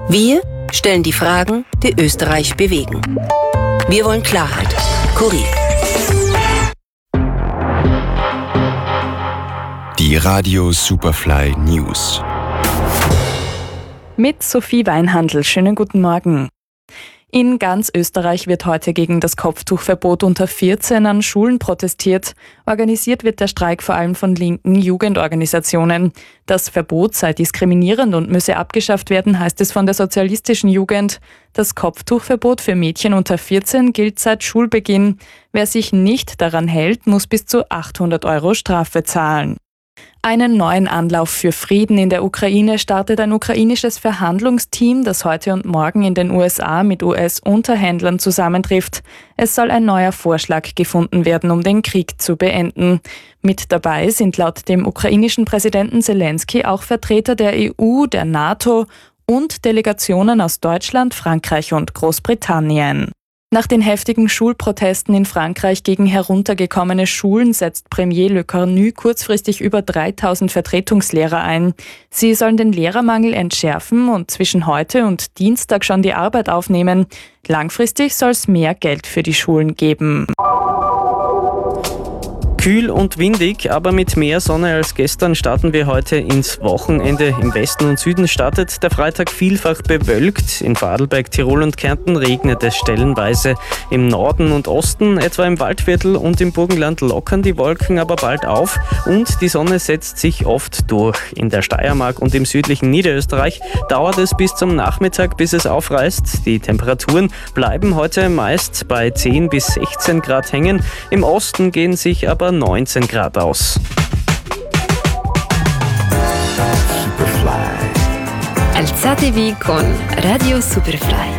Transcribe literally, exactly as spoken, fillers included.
Wir stellen die Fragen, die Österreich bewegen. Wir wollen Klarheit. Kurier. Die Radio Superfly News. Mit Sophie Weinhandl. Schönen guten Morgen. In ganz Österreich wird heute gegen das Kopftuchverbot unter vierzehn an Schulen protestiert. Organisiert wird der Streik vor allem von linken Jugendorganisationen. Das Verbot sei diskriminierend und müsse abgeschafft werden, heißt es von der sozialistischen Jugend. Das Kopftuchverbot für Mädchen unter vierzehn gilt seit Schulbeginn. Wer sich nicht daran hält, muss bis zu achthundert Euro Strafe zahlen. Einen neuen Anlauf für Frieden in der Ukraine startet ein ukrainisches Verhandlungsteam, das heute und morgen in den U S A mit U S-Unterhändlern zusammentrifft. Es soll ein neuer Vorschlag gefunden werden, um den Krieg zu beenden. Mit dabei sind laut dem ukrainischen Präsidenten Zelensky auch Vertreter der E U, der NATO und Delegationen aus Deutschland, Frankreich und Großbritannien. Nach den heftigen Schulprotesten in Frankreich gegen heruntergekommene Schulen setzt Premier Le Cornu kurzfristig über dreitausend Vertretungslehrer ein. Sie sollen den Lehrermangel entschärfen und zwischen heute und Dienstag schon die Arbeit aufnehmen. Langfristig soll es mehr Geld für die Schulen geben. Kühl und windig, aber mit mehr Sonne als gestern starten wir heute ins Wochenende. Im Westen und Süden startet der Freitag vielfach bewölkt. In Vorarlberg, Tirol und Kärnten regnet es stellenweise. Im Norden und Osten, etwa im Waldviertel und im Burgenland, lockern die Wolken aber bald auf und die Sonne setzt sich oft durch. In der Steiermark und im südlichen Niederösterreich dauert es bis zum Nachmittag, bis es aufreißt. Die Temperaturen bleiben heute meist bei zehn bis sechzehn Grad hängen. Im Osten gehen sich aber neunzehn Grad aus. Alzatevi con Radio Superfly.